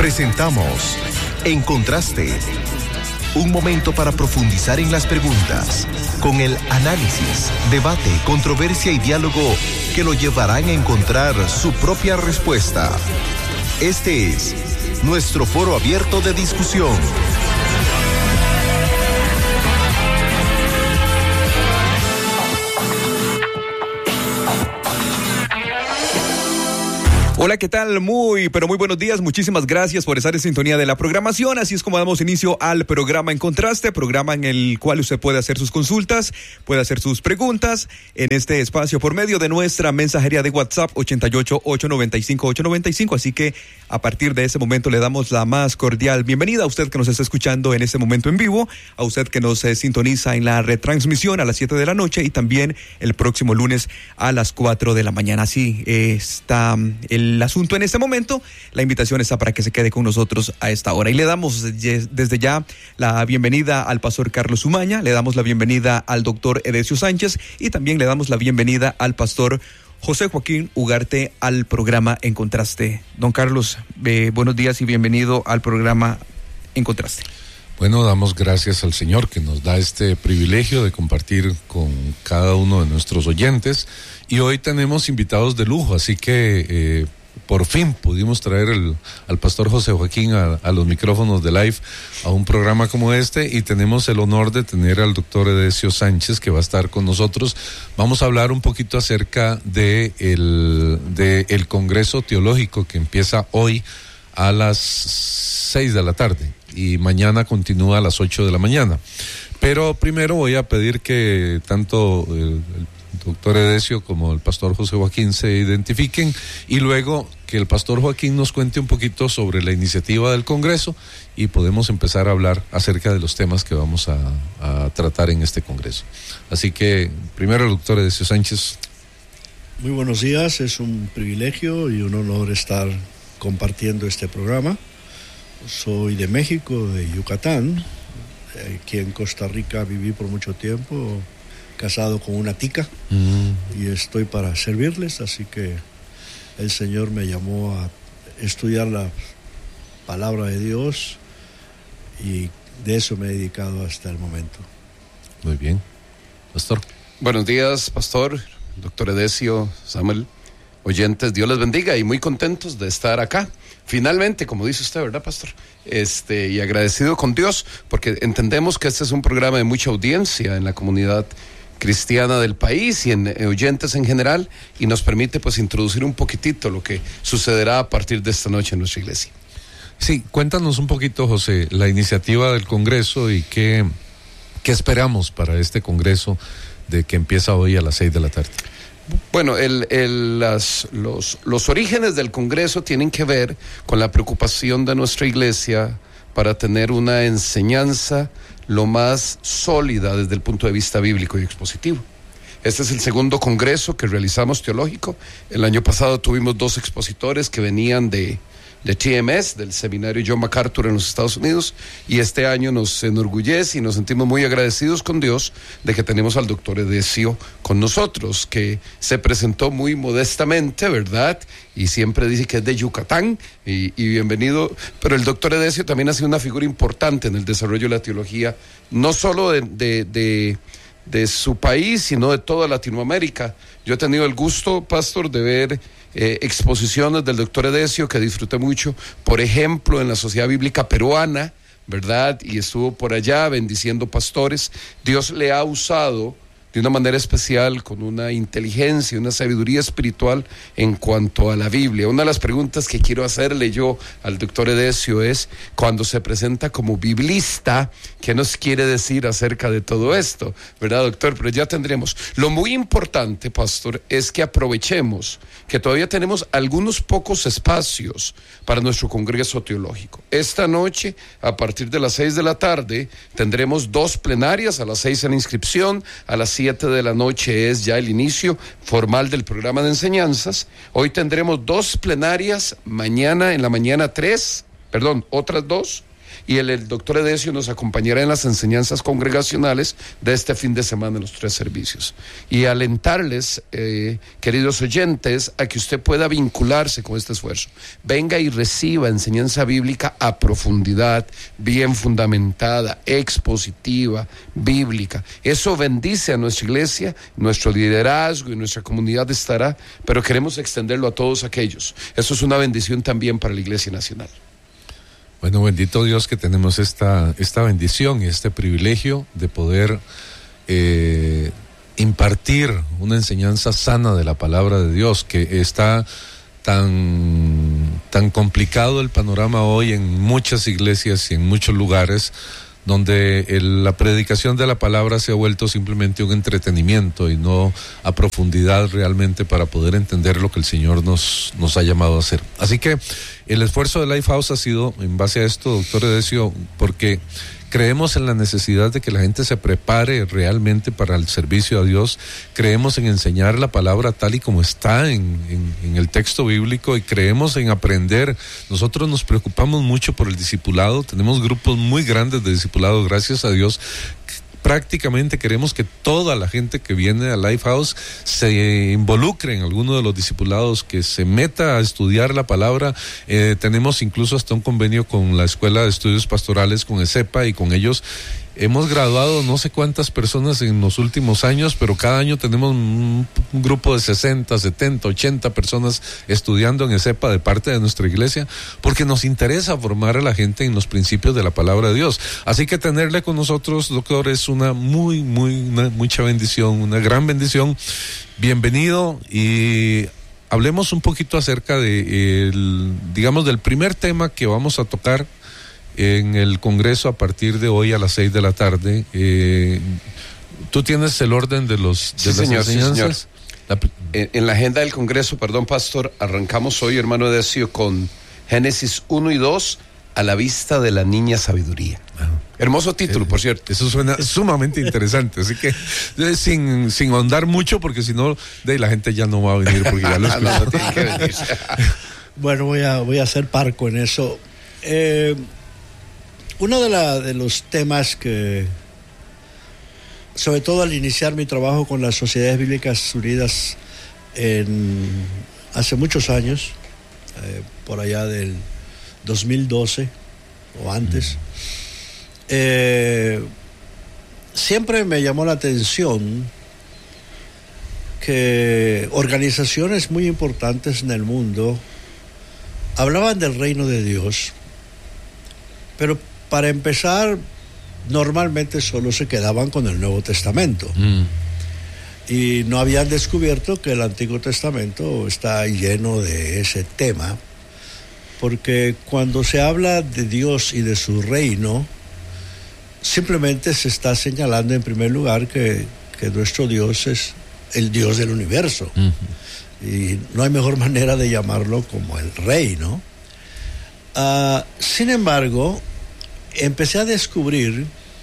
Presentamos En Contraste, un momento para profundizar en las preguntas, con el análisis, debate, controversia y diálogo que lo llevarán a encontrar su propia respuesta. Este es nuestro foro abierto de discusión. Hola, ¿qué tal? Muy buenos días. Muchísimas gracias por estar en sintonía de la programación. Así es como damos inicio al programa En Contraste, programa en el cual usted puede hacer sus consultas, puede hacer sus preguntas en este espacio por medio de nuestra mensajería de WhatsApp 88-895-895. Así que a partir de ese momento le damos la más cordial bienvenida a usted que nos está escuchando en este momento en vivo, a usted que nos sintoniza en la retransmisión a las 7 de la noche y también el próximo lunes a las 4 de la mañana. Así está el asunto en este momento. La invitación está para que se quede con nosotros a esta hora. Y le damos desde ya la bienvenida al pastor Carlos Umaña, le damos la bienvenida al doctor Edesio Sánchez y también le damos la bienvenida al pastor José Joaquín Ugarte al programa En Contraste. Don Carlos, buenos días y bienvenido al programa En Contraste. Bueno, damos gracias al Señor que nos da este privilegio de compartir con cada uno de nuestros oyentes. Y hoy tenemos invitados de lujo, así que por fin pudimos traer al pastor José Joaquín a los micrófonos de Live a un programa como este, y tenemos el honor de tener al doctor Edesio Sánchez que va a estar con nosotros. Vamos a hablar un poquito acerca de el Congreso Teológico que empieza hoy a las 6 de la tarde y mañana continúa a las 8 de la mañana. Pero primero voy a pedir que tanto el doctor Edesio como el pastor José Joaquín se identifiquen y luego que el pastor Joaquín nos cuente un poquito sobre la iniciativa del Congreso y podemos empezar a hablar acerca de los temas que vamos a tratar en este Congreso. Así que primero el doctor Edesio Sánchez. Muy buenos días, es un privilegio y un honor estar compartiendo este programa. Soy de México, de Yucatán. Aquí en Costa Rica viví por mucho tiempo, casado con una tica, y estoy para servirles, así que el Señor me llamó a estudiar la palabra de Dios y de eso me he dedicado hasta el momento. Muy bien. Pastor. Buenos días, pastor, doctor Edesio, Samuel, oyentes, Dios les bendiga y muy contentos de estar acá. Finalmente, como dice usted, ¿verdad, pastor? Y agradecido con Dios porque entendemos que este es un programa de mucha audiencia en la comunidad cristiana del país y en oyentes en general, y nos permite pues introducir un poquitito lo que sucederá a partir de esta noche en nuestra iglesia. Sí, cuéntanos un poquito, José, la iniciativa del Congreso y qué esperamos para este Congreso de que empieza hoy a las 6 de la tarde. Bueno, los orígenes del Congreso tienen que ver con la preocupación de nuestra iglesia para tener una enseñanza lo más sólida desde el punto de vista bíblico y expositivo. Este es el segundo congreso que realizamos teológico. El año pasado tuvimos 2 expositores que venían de TMS, del seminario John MacArthur en los Estados Unidos, y este año nos enorgullece y nos sentimos muy agradecidos con Dios de que tenemos al doctor Edesio con nosotros, que se presentó muy modestamente, ¿verdad? Y siempre dice que es de Yucatán, y bienvenido. Pero el doctor Edesio también ha sido una figura importante en el desarrollo de la teología, no solo de su país, sino de toda Latinoamérica. Yo he tenido el gusto, pastor, de ver exposiciones del doctor Edesio que disfruté mucho, por ejemplo, en la Sociedad Bíblica Peruana, ¿verdad? Y estuvo por allá bendiciendo pastores. Dios le ha usado de una manera especial, con una inteligencia, una sabiduría espiritual en cuanto a la Biblia. Una de las preguntas que quiero hacerle yo al doctor Edesio es, cuando se presenta como biblista, ¿qué nos quiere decir acerca de todo esto? ¿Verdad, doctor? Pero ya tendremos. Lo muy importante, pastor, es que aprovechemos que todavía tenemos algunos pocos espacios para nuestro Congreso Teológico. Esta noche, a partir de las 6 de la tarde, tendremos 2 plenarias, a las 6 en la inscripción, a las 7 de la noche es ya el inicio formal del programa de enseñanzas. Hoy tendremos 2 plenarias, mañana en la mañana otras 2, Y el doctor Edesio nos acompañará en las enseñanzas congregacionales de este fin de semana en los 3 servicios. Y alentarles, queridos oyentes, a que usted pueda vincularse con este esfuerzo. Venga y reciba enseñanza bíblica a profundidad, bien fundamentada, expositiva, bíblica. Eso bendice a nuestra iglesia, nuestro liderazgo y nuestra comunidad estará, pero queremos extenderlo a todos aquellos. Eso es una bendición también para la Iglesia Nacional. Bueno, bendito Dios que tenemos esta bendición y este privilegio de poder impartir una enseñanza sana de la palabra de Dios, que está tan complicado el panorama hoy en muchas iglesias y en muchos lugares, donde la predicación de la palabra se ha vuelto simplemente un entretenimiento y no a profundidad realmente para poder entender lo que el Señor nos ha llamado a hacer. Así que el esfuerzo de Lifehouse ha sido en base a esto, doctor Edesio, porque creemos en la necesidad de que la gente se prepare realmente para el servicio a Dios. Creemos en enseñar la palabra tal y como está en el texto bíblico, y creemos en aprender. Nosotros nos preocupamos mucho por el discipulado. Tenemos grupos muy grandes de discipulado, gracias a Dios. Prácticamente queremos que toda la gente que viene a Lifehouse se involucre en alguno de los discipulados, que se meta a estudiar la palabra. Tenemos incluso hasta un convenio con la Escuela de Estudios Pastorales, con ESEPA, y con ellos hemos graduado no sé cuántas personas en los últimos años, pero cada año tenemos un grupo de 60, 70, 80 personas estudiando en ESEPA de parte de nuestra iglesia, porque nos interesa formar a la gente en los principios de la palabra de Dios. Así que tenerle con nosotros, doctor, es una mucha bendición, una gran bendición. Bienvenido, y hablemos un poquito acerca del primer tema que vamos a tocar en el Congreso a partir de hoy a las 6 de la tarde. ¿Tú tienes el orden de las enseñanzas? Sí, señor. En la agenda del Congreso, pastor, arrancamos hoy, hermano Edesio, con Génesis 1 y 2, a la vista de la niña sabiduría. Hermoso título, por cierto. Eso suena sumamente interesante, así que sin ahondar mucho, porque si no, la gente ya no va a venir, porque ya lo escuchó. No, tiene que venir. Bueno, voy a ser parco en eso. Uno de los temas que, sobre todo al iniciar mi trabajo con las Sociedades Bíblicas Unidas hace muchos años, por allá del 2012 o antes, siempre me llamó la atención que organizaciones muy importantes en el mundo hablaban del reino de Dios, pero para empezar, normalmente solo se quedaban con el Nuevo Testamento. Y no habían descubierto que el Antiguo Testamento está lleno de ese tema, porque cuando se habla de Dios y de su reino, simplemente se está señalando en primer lugar que nuestro Dios es el Dios del universo. Y no hay mejor manera de llamarlo como el rey, ¿no? Sin embargo, empecé a descubrir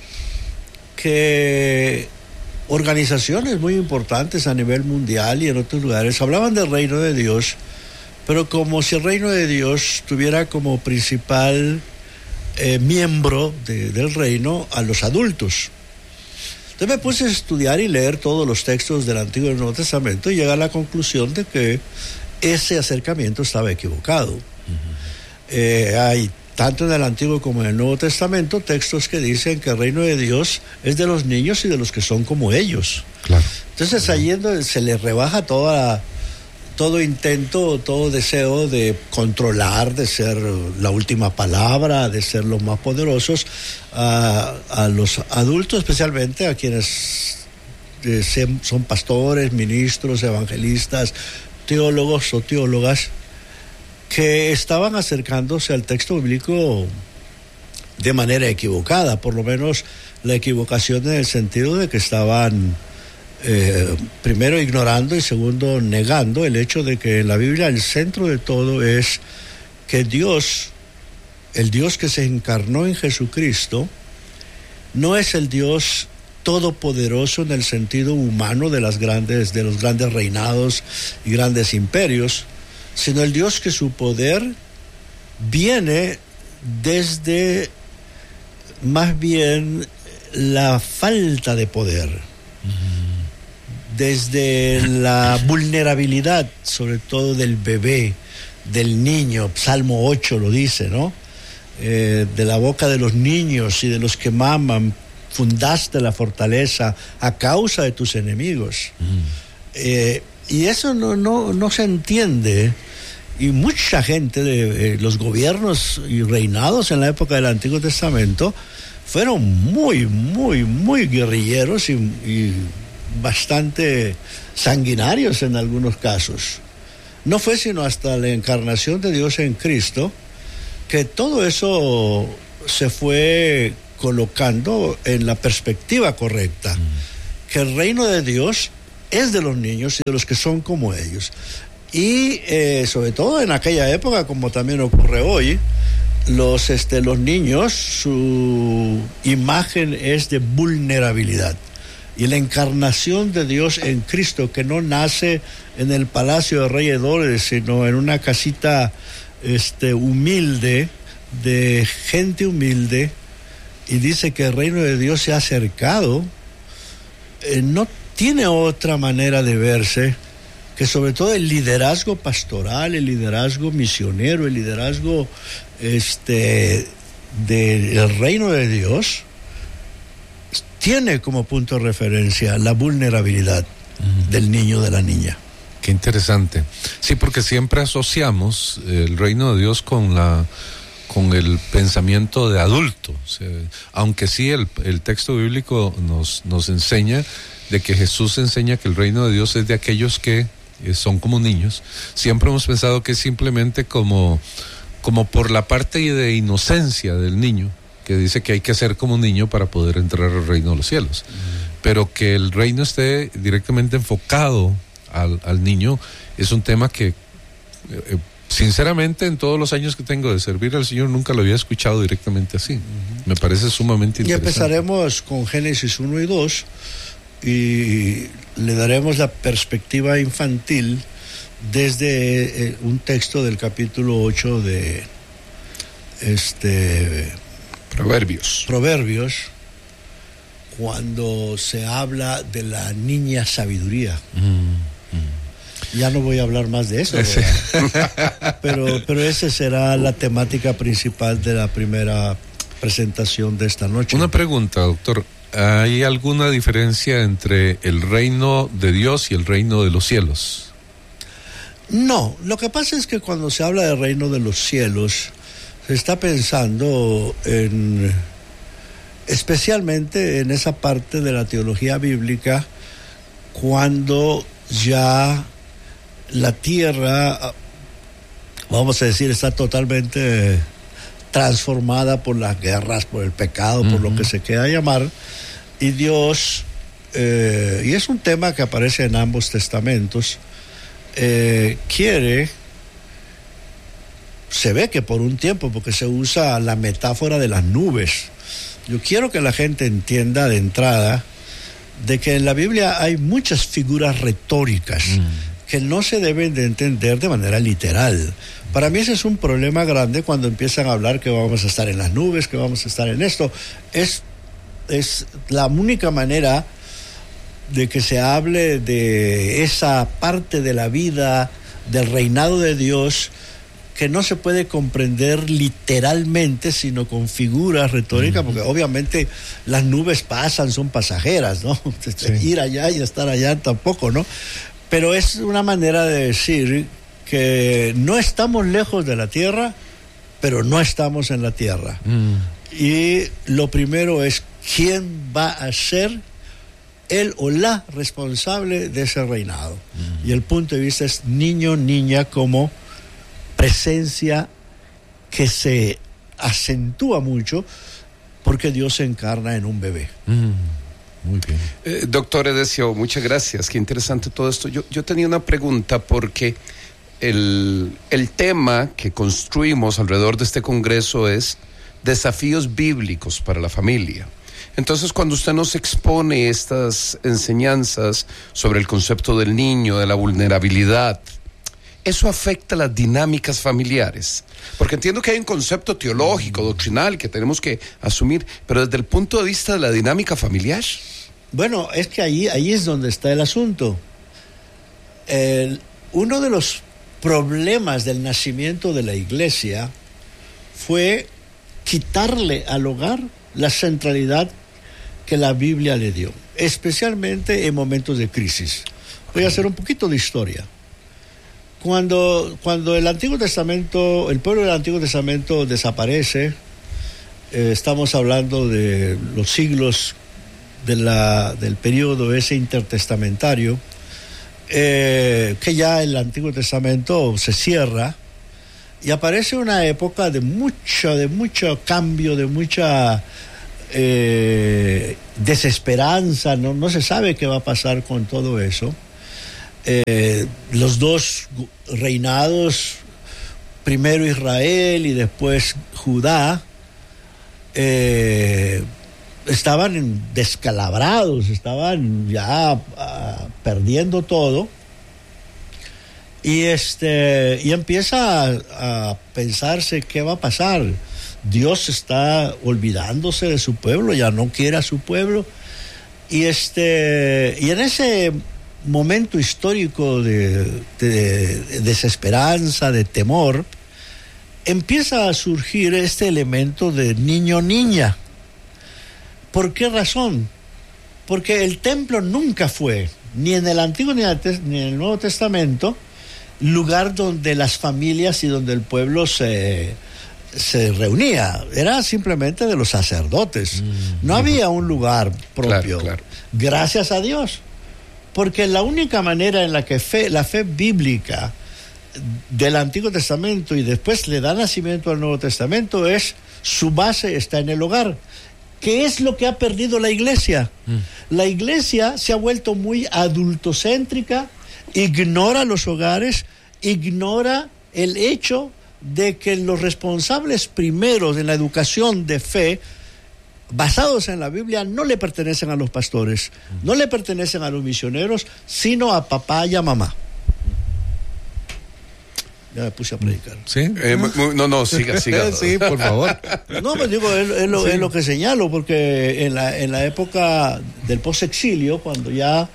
que organizaciones muy importantes a nivel mundial y en otros lugares hablaban del reino de Dios, pero como si el reino de Dios tuviera como principal miembro del reino a los adultos. Entonces me puse a estudiar y leer todos los textos del Antiguo y del Nuevo Testamento y llegué a la conclusión de que ese acercamiento estaba equivocado. Hay tanto en el Antiguo como en el Nuevo Testamento textos que dicen que el reino de Dios es de los niños y de los que son como ellos. Claro. Entonces ahí se le rebaja todo intento, todo deseo de controlar, de ser la última palabra, de ser los más poderosos a los adultos, especialmente a quienes son pastores, ministros, evangelistas, teólogos o teólogas, que estaban acercándose al texto bíblico de manera equivocada, por lo menos la equivocación en el sentido de que estaban primero ignorando y segundo negando el hecho de que en la Biblia el centro de todo es que Dios, el Dios que se encarnó en Jesucristo, no es el Dios todopoderoso en el sentido humano de los grandes reinados y grandes imperios, sino el Dios que su poder viene desde más bien la falta de poder. Desde la vulnerabilidad, sobre todo del bebé, del niño, Salmo 8 lo dice, ¿no? De la boca de los niños y de los que maman, fundaste la fortaleza a causa de tus enemigos. Y eso no se entiende. Y mucha gente de los gobiernos y reinados en la época del Antiguo Testamento fueron muy guerrilleros y bastante sanguinarios en algunos casos. No fue sino hasta la encarnación de Dios en Cristo que todo eso se fue colocando en la perspectiva correcta, que el reino de Dios es de los niños y de los que son como ellos. Y sobre todo en aquella época, como también ocurre hoy, los niños, su imagen es de vulnerabilidad. Y la encarnación de Dios en Cristo, que no nace en el palacio de reyes, sino en una casita humilde, de gente humilde, y dice que el reino de Dios se ha acercado, no tiene otra manera de verse que sobre todo el liderazgo pastoral, el liderazgo misionero, el liderazgo del reino de Dios tiene como punto de referencia la vulnerabilidad del niño, de la niña. Qué interesante. Sí, porque siempre asociamos el reino de Dios con el pensamiento de adulto. O sea, aunque sí el texto bíblico nos enseña de que Jesús enseña que el reino de Dios es de aquellos que son como niños, siempre hemos pensado que es simplemente como por la parte de inocencia del niño, que dice que hay que ser como un niño para poder entrar al reino de los cielos. Pero que el reino esté directamente enfocado al niño es un tema que sinceramente en todos los años que tengo de servir al Señor nunca lo había escuchado directamente así. Me parece sumamente interesante. Y empezaremos con Génesis 1 y 2 y le daremos la perspectiva infantil desde un texto del capítulo 8 de Proverbios, cuando se habla de la niña sabiduría. Ya no voy a hablar más de eso, pero esa será la temática principal de la primera presentación de esta noche. Una pregunta, doctor. ¿Hay alguna diferencia entre el reino de Dios y el reino de los cielos? No, lo que pasa es que cuando se habla del reino de los cielos, se está pensando especialmente en esa parte de la teología bíblica, cuando ya la tierra, vamos a decir, está totalmente transformada por las guerras, por el pecado, por lo que se quiera llamar, y Dios, y es un tema que aparece en ambos testamentos, quiere, se ve que por un tiempo, porque se usa la metáfora de las nubes. Yo quiero que la gente entienda de entrada de que en la Biblia hay muchas figuras retóricas que no se deben de entender de manera literal. Para mí ese es un problema grande cuando empiezan a hablar que vamos a estar en las nubes, que vamos a estar en esto. Es la única manera de que se hable de esa parte de la vida, del reinado de Dios, que no se puede comprender literalmente, sino con figuras retóricas, porque obviamente las nubes pasan, son pasajeras, ¿no? Sí. Ir allá y estar allá tampoco, ¿no? Pero es una manera de decir que no estamos lejos de la tierra, pero no estamos en la tierra. Y lo primero es quién va a ser él o la responsable de ese reinado. Y el punto de vista es niño, niña, como presencia que se acentúa mucho porque Dios se encarna en un bebé. Muy bien. Doctor Edesio, muchas gracias. Qué interesante todo esto. Yo tenía una pregunta porque el tema que construimos alrededor de este congreso es desafíos bíblicos para la familia. Entonces, cuando usted nos expone estas enseñanzas sobre el concepto del niño, de la vulnerabilidad, eso afecta las dinámicas familiares. Porque entiendo que hay un concepto teológico, doctrinal, que tenemos que asumir, pero desde el punto de vista de la dinámica familiar. Bueno, es que ahí es donde está el asunto. Uno de los problemas del nacimiento de la iglesia fue quitarle al hogar la centralidad que la Biblia le dio, especialmente en momentos de crisis. Voy a hacer un poquito de historia. Cuando el Antiguo Testamento, el pueblo del Antiguo Testamento desaparece, estamos hablando de los siglos del periodo ese intertestamentario, que ya el Antiguo Testamento se cierra y aparece una época de mucho cambio, de mucha desesperanza, no se sabe qué va a pasar con todo eso. Los dos reinados, primero Israel y después Judá, estaban descalabrados, estaban ya perdiendo todo, y empieza a pensarse qué va a pasar. Dios está olvidándose de su pueblo, ya no quiere a su pueblo, y en ese momento histórico de desesperanza, de temor, empieza a surgir este elemento de niño-niña. ¿Por qué razón? Porque el templo nunca fue, ni en el Antiguo ni en el Nuevo Testamento, lugar donde las familias y donde el pueblo se reunía. Era simplemente de los sacerdotes. No había un lugar propio. Claro. Gracias a Dios. Porque la única manera en la que la fe bíblica del Antiguo Testamento y después le da nacimiento al Nuevo Testamento es, su base está en el hogar. ¿Qué es lo que ha perdido la iglesia? La iglesia se ha vuelto muy adultocéntrica, ignora los hogares, ignora el hecho de que los responsables primeros en la educación de fe, basados en la Biblia, no le pertenecen a los pastores, no le pertenecen a los misioneros, sino a papá y a mamá. Ya me puse a predicar. ¿Sí? No, siga. Sí, por favor. No, pues digo, es lo que señalo, porque en la época del post-exilio, cuando ya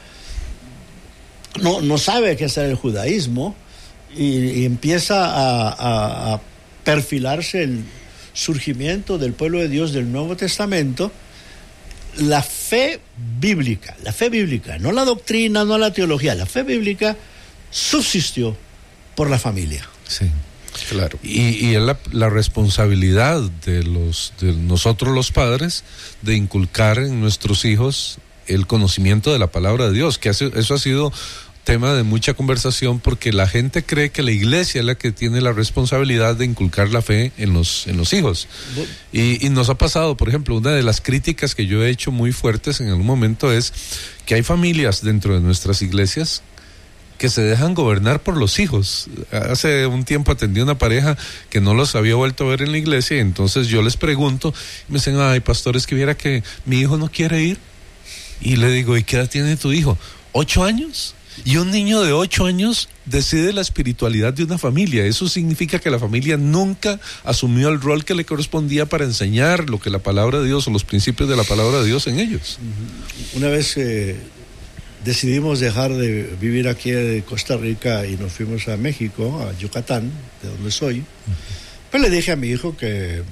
no sabe qué hacer el judaísmo, y empieza a perfilarse el surgimiento del pueblo de Dios del Nuevo Testamento, la fe bíblica, no la doctrina, no la teología, la fe bíblica subsistió por la familia. Sí, claro. Y es la responsabilidad de nosotros los padres de inculcar en nuestros hijos el conocimiento de la palabra de Dios, que eso ha sido tema de mucha conversación, porque la gente cree que la iglesia es la que tiene la responsabilidad de inculcar la fe en los hijos. Y nos ha pasado, por ejemplo, una de las críticas que yo he hecho muy fuertes en algún momento es que hay familias dentro de nuestras iglesias que se dejan gobernar por los hijos. Hace un tiempo atendí a una pareja que no los había vuelto a ver en la iglesia, y entonces yo les pregunto, y me dicen, ay, pastor, es que viera que mi hijo no quiere ir. Y le digo, ¿y qué edad tiene tu hijo? 8 años. Y un niño de 8 años decide la espiritualidad de una familia. Eso significa que la familia nunca asumió el rol que le correspondía para enseñar lo que la palabra de Dios o los principios de la palabra de Dios en ellos. Una vez decidimos dejar de vivir aquí en Costa Rica y nos fuimos a México, a Yucatán, de donde soy. Pues le dije a mi hijo que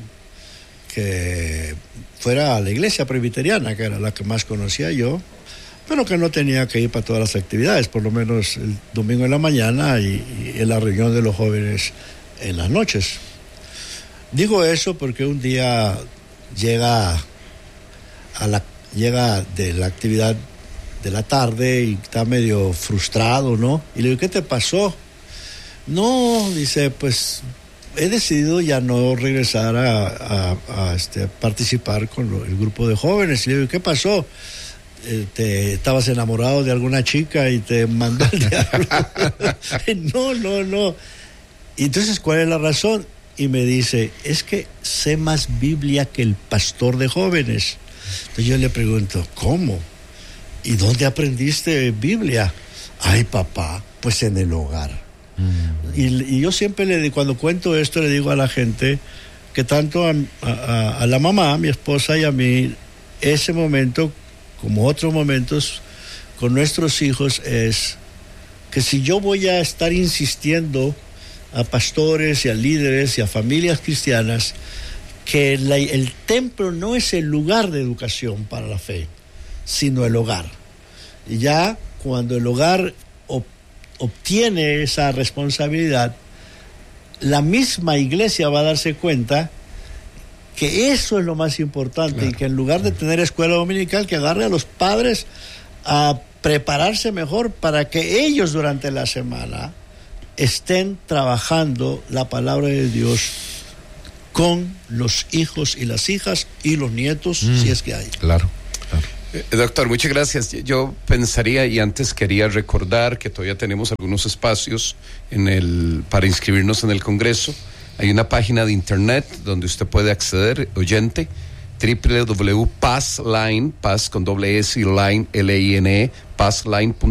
fuera a la iglesia presbiteriana, que era la que más conocía yo, pero que no tenía que ir para todas las actividades, por lo menos el domingo en la mañana y en la reunión de los jóvenes en las noches. Digo eso porque un día llega de la actividad de la tarde y está medio frustrado, ¿no? Y le digo, ¿qué te pasó? No, dice, pues he decidido ya no regresar a participar con el grupo de jóvenes. Y le digo, ¿qué pasó? Estabas enamorado de alguna chica y te mandó el diablo. No. Y entonces, ¿cuál es la razón? Y me dice, es que sé más Biblia que el pastor de jóvenes. Entonces yo le pregunto, ¿cómo? ¿Y dónde aprendiste Biblia? Ay, papá, pues en el hogar. Y yo siempre cuando cuento esto, le digo a la gente que tanto a la mamá, a mi esposa y a mí, ese momento, como otros momentos con nuestros hijos, es que si yo voy a estar insistiendo a pastores y a líderes y a familias cristianas que el templo no es el lugar de educación para la fe, sino el hogar. Y ya cuando el hogar obtiene esa responsabilidad, la misma iglesia va a darse cuenta que eso es lo más importante, claro, y que en lugar de tener escuela dominical, que agarre a los padres a prepararse mejor para que ellos durante la semana estén trabajando la palabra de Dios con los hijos y las hijas y los nietos, si es que hay. Claro. Doctor, muchas gracias. Yo pensaría, y antes quería recordar que todavía tenemos algunos espacios para inscribirnos en el Congreso. Hay una página de internet donde usted puede acceder, oyente, www.pazline, paz con doble S y line, L-I-N-E, pazline.org.